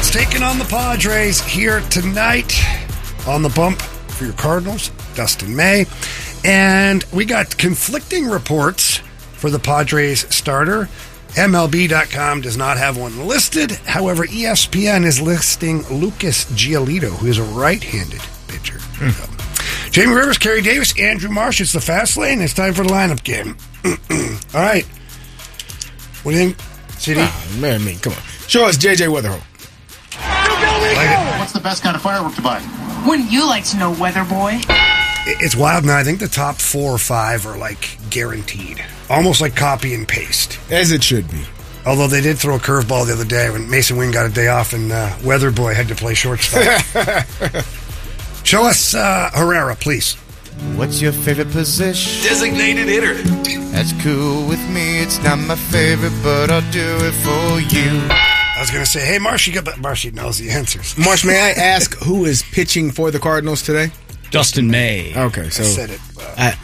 Cardinals taking on the Padres here tonight on the bump for your Cardinals, Dustin May. And we got conflicting reports for the Padres starter. MLB.com does not have one listed. However, ESPN is listing Lucas Giolito, who is a right-handed pitcher. So, Jamie Rivers, Kerry Davis, Andrew Marsh. It's the fast lane. It's time for the lineup game. All right. What do you think, CD? Man, come on. Show us JJ Weatherholt. What's the best kind of firework to buy? Wouldn't you like to know, Weather Boy? It's wild now. I think the top 4 or 5 are like guaranteed. Almost like copy and paste. As it should be. Although they did throw a curveball the other day when Mason Wynn got a day off and Weather Boy had to play shortstop. Show us Herrera, please. What's your favorite position? Designated hitter. That's cool with me. It's not my favorite, but I'll do it for you. I was going to say, hey, Marshy knows the answers. Marsh, may I ask who is pitching for the Cardinals today? Dustin May. Okay, so I said it. I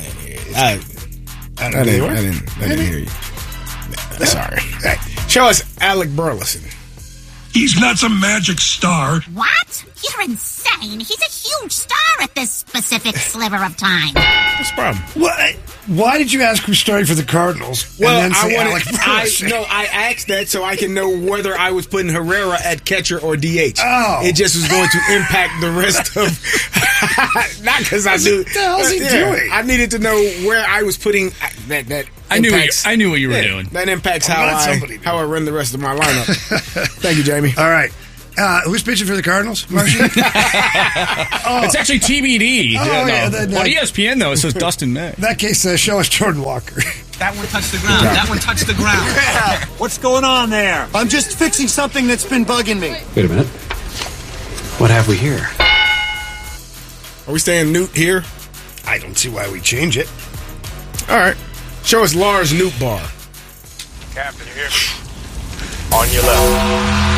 didn't hear you. Sorry. Right. Show us Alec Burleson. He's not some magic star. What? You're insane. He's a huge star at this specific sliver of time. What's the problem? Why did you ask who's starting for the Cardinals? Well, and then say Alec Burleson? I asked that so I can know whether I was putting Herrera at catcher or DH. Oh. It just was going to impact the rest of... Not because I knew... What the hell is he doing? I needed to know where I was putting that I knew what you were doing. That impacts how I run the rest of my lineup. Thank you, Jamie. All right. Who's pitching for the Cardinals, Marcy? It's actually TBD. On ESPN, though, it says Dustin May. In that case, show us Jordan Walker. That one touched the ground. That one touched the ground. Yeah. What's going on there? I'm just fixing something that's been bugging me. Wait a minute. What have we here? Are we staying Newt here? I don't see why we change it. All right. Show us Lars Nootbaar. Captain, you hear me? On your left.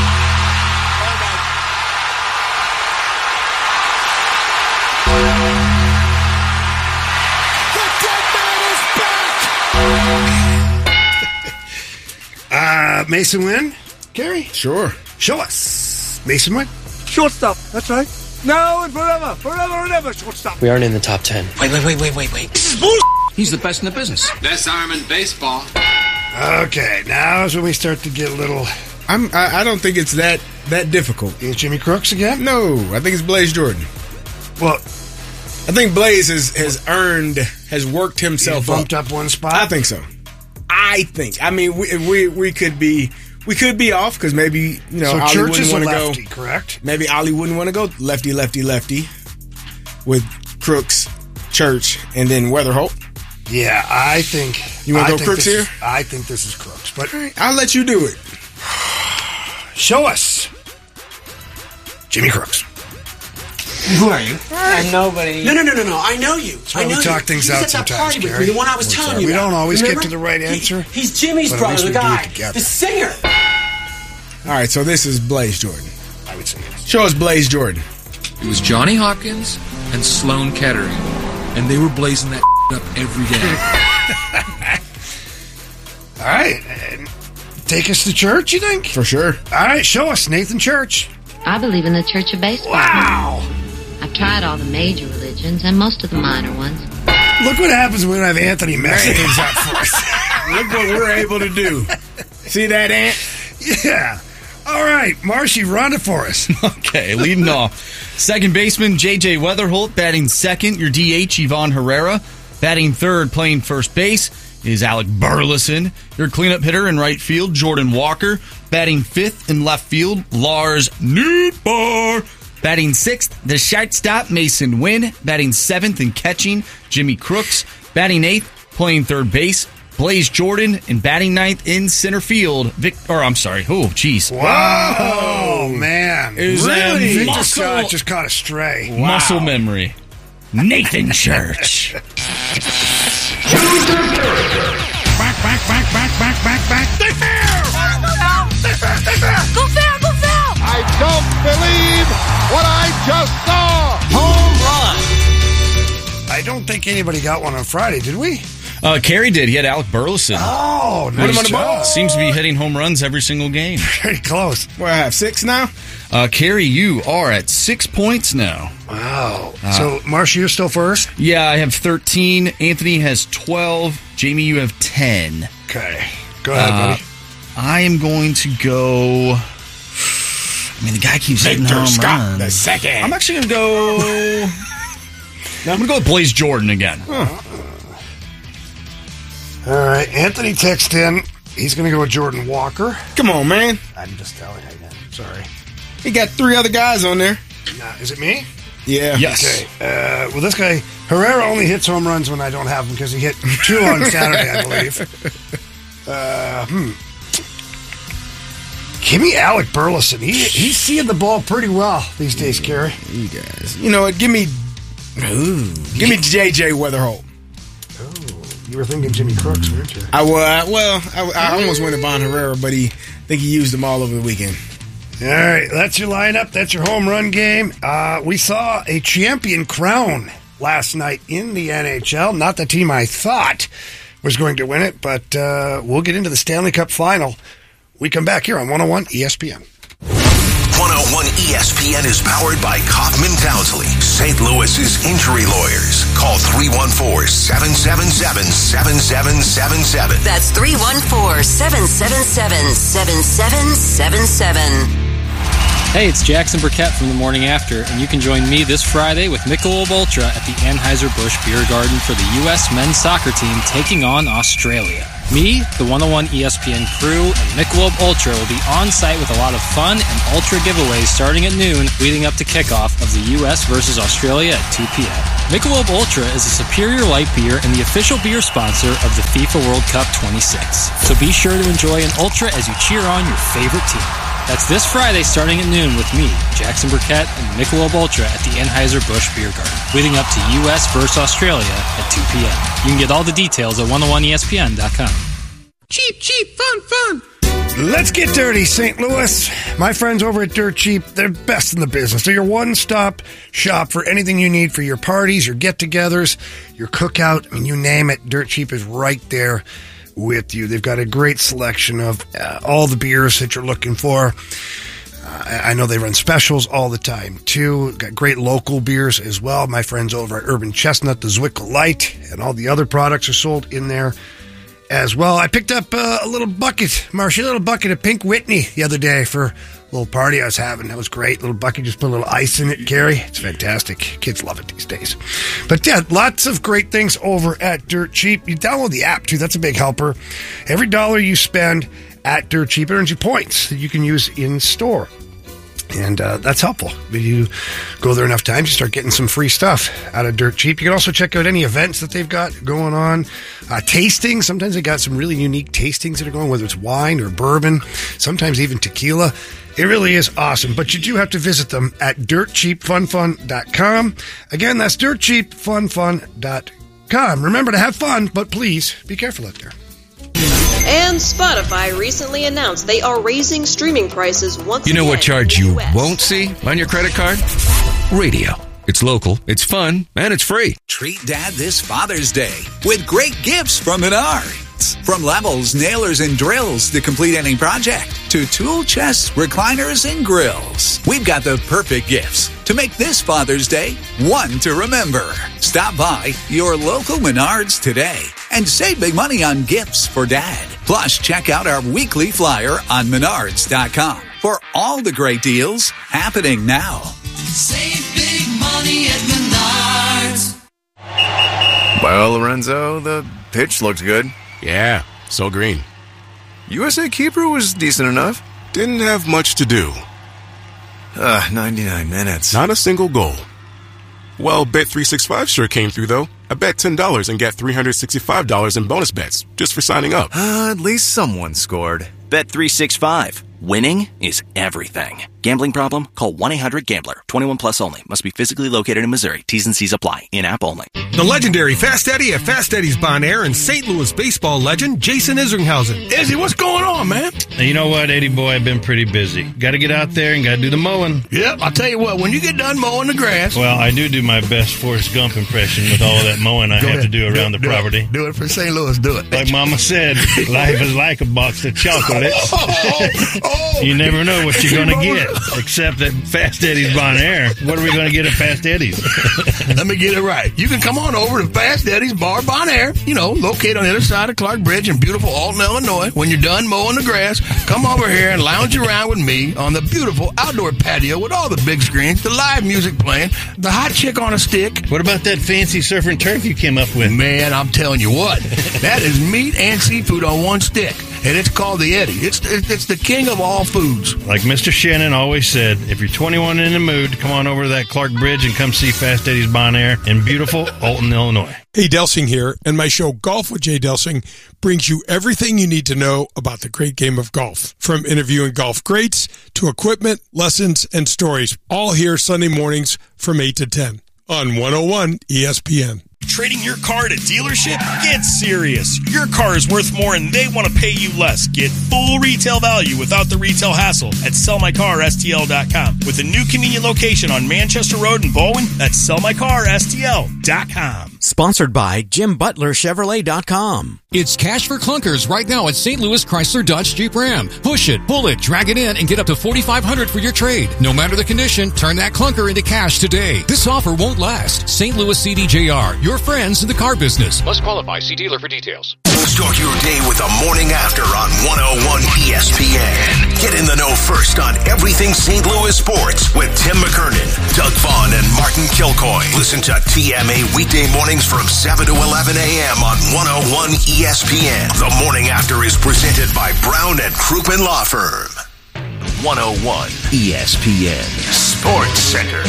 Mason Wynn? Gary? Sure. Show us. Mason Wynn? Shortstop. That's right. Now and forever. Forever and ever, shortstop. We aren't in the top 10. Wait. This is bull. He's the best in the business. Best arm in baseball. Okay, now is when we start to get a little... I don't think it's that difficult. Is Jimmy Crooks again? No, I think it's Blaze Jordan. Well... I think Blaze has worked himself up. Bumped up one spot? I think so. I mean, we could be off because maybe so Ollie Church is wouldn't a want lefty, to go. Correct? Maybe Ollie wouldn't want to go lefty with Crooks, Church, and then Weatherholt. Yeah, I think you want to go Crooks here. I think this is Crooks, but I'll let you do it. Show us Jimmy Crooks. Who are you? I'm nobody. No. I know you. I know we talk things out sometimes, Gary. The one I was telling you We about. don't always Remember? get to the right answer. He's Jimmy's brother, the guy, the singer. All right, so this is Blaze Jordan. I would say yes. Show us Blaze Jordan. It was Johnny Hopkins and Sloan Kettering, and they were blazing that up every day. All right. Take us to church, you think? For sure. All right, show us Nathan Church. I believe in the Church of Baseball. Wow. I've tried all the major religions and most of the minor ones. Look what happens when I have Anthony messing things up for us. Look what we're able to do. See that, Ant? Yeah. All right, Marshy, run it for us. Okay, leading off. Second baseman, J.J. Weatherholt. Batting second, your DH, Ivan Herrera. Batting third, playing first base, is Alec Burleson. Your cleanup hitter in right field, Jordan Walker. Batting fifth in left field, Lars Nootbaar. Batting sixth, the shortstop, Mason Wynn. Batting seventh and catching, Jimmy Crooks. Batting eighth, playing third base, Blaze Jordan. And batting ninth in center field, Wow, man. Really? Victor Scott just caught a stray. Muscle memory. Nathan Church. Back. Go fair! I don't believe what I just saw. Home run. I don't think anybody got one on Friday, did we? Carey did. He had Alec Burleson. Oh, nice. Put him on the ball. Seems to be hitting home runs every single game. Very close. Well, I have 6 now. Carey, you are at 6 points now. Wow. So, Marcia, you're still first? Yeah, I have 13. Anthony has 12. Jamie, you have 10. Okay. Go ahead, buddy. I am going to go... I mean, the guy keeps hitting Victor home Scott runs. the second. I'm actually going to go... I'm going to go with Blaze Jordan again. All right. Anthony texted in. He's going to go with Jordan Walker. Come on, man. I'm just telling you again. Sorry. He got 3 other guys on there. Is it me? Yeah. Yes. Okay. Well, this guy, Herrera, only hits home runs when I don't have him because he hit 2 on Saturday, I believe. Give me Alec Burleson. He's seeing the ball pretty well these days, Carey. You guys. You know what? Give me J.J. Weatherholt. Oh, you were thinking Jimmy Crooks, weren't you? I almost went to Von Herrera, but I think he used them all over the weekend. All right, that's your lineup. That's your home run game. We saw a champion crown last night in the NHL. Not the team I thought was going to win it, but we'll get into the Stanley Cup final. We come back here on 101 ESPN. 101 ESPN is powered by Kaufman Townsley, St. Louis's injury lawyers. Call 314-777-7777. That's 314-777-7777. Hey, it's Jackson Burkett from The Morning After, and you can join me this Friday with Michelob Ultra at the Anheuser-Busch Beer Garden for the U.S. men's soccer team taking on Australia. Me, the 101 ESPN crew, and Michelob Ultra will be on site with a lot of fun and Ultra giveaways starting at noon, leading up to kickoff of the U.S. versus Australia at 2 p.m. Michelob Ultra is a superior light beer and the official beer sponsor of the FIFA World Cup 26. So be sure to enjoy an Ultra as you cheer on your favorite team. That's this Friday starting at noon with me, Jackson Burkett, and Michelob Ultra at the Anheuser-Busch Beer Garden, leading up to U.S. versus Australia at 2 p.m. You can get all the details at 101ESPN.com. Cheap, fun. Let's get dirty, St. Louis. My friends over at Dirt Cheap, they're best in the business. They're your one-stop shop for anything you need for your parties, your get-togethers, your cookout. I mean, you name it, Dirt Cheap is right there with you. They've got a great selection of all the beers that you're looking for. I know they run specials all the time, too. Got great local beers as well. My friends over at Urban Chestnut, the Zwickel Light, and all the other products are sold in there as well. I picked up a little bucket, Marcia, a little bucket of Pink Whitney the other day for a little party I was having. That was great. Little bucket, just put a little ice in it, Carey. It's fantastic. Kids love it these days. But yeah, lots of great things over at Dirt Cheap. You download the app too. That's a big helper. Every dollar you spend at Dirt Cheap earns you points that you can use in store. And that's helpful. If you go there enough times, you start getting some free stuff out of Dirt Cheap. You can also check out any events that they've got going on. Tasting. Sometimes they got some really unique tastings that are going, whether it's wine or bourbon, sometimes even tequila. It really is awesome. But you do have to visit them at dirtcheapfunfun.com. Again, that's dirtcheapfunfun.com. Remember to have fun, but please be careful out there. And Spotify recently announced they are raising streaming prices once again. You know what charge you won't see on your credit card? Radio. It's local, it's fun, and it's free. Treat Dad this Father's Day with great gifts from Menards. From levels, nailers, and drills to complete any project, to tool chests, recliners, and grills. We've got the perfect gifts to make this Father's Day one to remember. Stop by your local Menards today and save big money on gifts for Dad. Plus, check out our weekly flyer on Menards.com for all the great deals happening now. Save big money at Menards. Well, Lorenzo, the pitch looked good. Yeah, so green. USA Keeper was decent enough. Didn't have much to do. 99 minutes. Not a single goal. Well, Bet365 sure came through, though. I bet $10 and get $365 in bonus bets just for signing up. At least someone scored. Bet365. Winning is everything. Gambling problem? Call 1-800-GAMBLER. 21 plus only. Must be physically located in Missouri. T's and C's apply. In-app only. The legendary Fast Eddie at Fast Eddie's Bon Air and St. Louis baseball legend Jason Isringhausen. Izzy, what's going on, man? You know what, Eddie boy, I've been pretty busy. Got to get out there and got to do the mowing. Yep, I'll tell you what, when you get done mowing the grass... Well, I do my best Forrest Gump impression with all of that mowing I have to do around the property. Do it for St. Louis, do it. Like Mama said, life is like a box of chocolates. You never know what you're going to get, except at Fast Eddie's Bon Air. What are we going to get at Fast Eddie's? Let me get it right. You can come on over to Fast Eddie's Bar Bon Air, located on the other side of Clark Bridge in beautiful Alton, Illinois. When you're done mowing the grass, come over here and lounge around with me on the beautiful outdoor patio with all the big screens, the live music playing, the hot chick on a stick. What about that fancy surf and turf you came up with? Man, I'm telling you what. That is meat and seafood on one stick. And it's called the Eddie. It's the king of all foods. Like Mr. Shannon always said, if you're 21 and in the mood, come on over to that Clark Bridge and come see Fast Eddie's Bon Air in beautiful Alton, Illinois. Hey, Delsing here, and my show Golf with Jay Delsing brings you everything you need to know about the great game of golf. From interviewing golf greats to equipment, lessons, and stories. All here Sunday mornings from 8 to 10 on 101 ESPN. Trading your car at a dealership? Get serious. Your car is worth more and they want to pay you less. Get full retail value without the retail hassle at sellmycarstl.com. With a new convenient location on Manchester Road in Bowen, that's sellmycarstl.com. Sponsored by JimButlerChevrolet.com. It's cash for clunkers right now at St. Louis Chrysler Dodge Jeep Ram. Push it, pull it, drag it in, and get up to $4,500 for your trade. No matter the condition, turn that clunker into cash today. This offer won't last. St. Louis CDJR, your friends in the car business. Must qualify. See dealer for details. Start your day with the morning after on 101 ESPN. Get in the know first on everything St. Louis sports with Tim McKernan, Doug Vaughn, and Martin Kilcoy. Listen to TMA weekday mornings from 7 to 11 a.m. on 101 ESPN. The morning after is presented by Brown and Crouppen Law Firm. 101 ESPN Sports Center.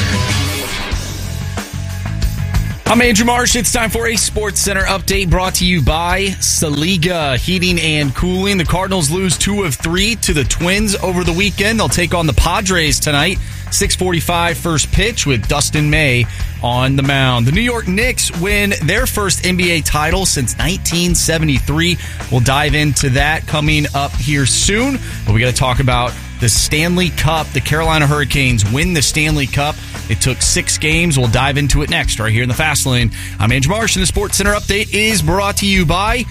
I'm Andrew Marsh. It's time for a Sports Center update brought to you by Saliga Heating and Cooling. The Cardinals lose 2 of 3 to the Twins over the weekend. They'll take on the Padres tonight. 6:45 first pitch with Dustin May on the mound. The New York Knicks win their first NBA title since 1973. We'll dive into that coming up here soon. But we got to talk about the Stanley Cup. The Carolina Hurricanes win the Stanley Cup. It took 6 games. We'll dive into it next right here in the Fast Lane. I'm Andrew Marsh, and the Sports Center update is brought to you by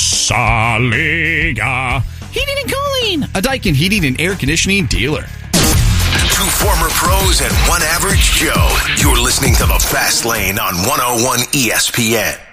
Saliga Heating and Cooling, a Daikin heating and air conditioning dealer. 2 former pros and 1 average Joe. You're listening to the Fast Lane on 101 ESPN.